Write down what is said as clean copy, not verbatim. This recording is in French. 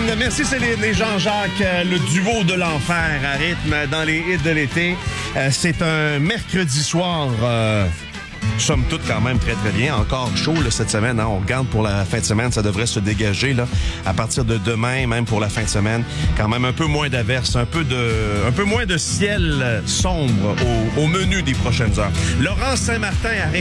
Merci Céline et Jean-Jacques, le duo de l'enfer à rythme dans les hits de l'été. C'est un mercredi soir, somme toute quand même très très bien. Encore chaud là, cette semaine, hein? On regarde pour la fin de semaine, ça devrait se dégager là, à partir de demain, même pour la fin de semaine. Quand même un peu moins d'averses, un peu moins de ciel sombre au menu des prochaines heures. Laurent Saint-Martin arrive.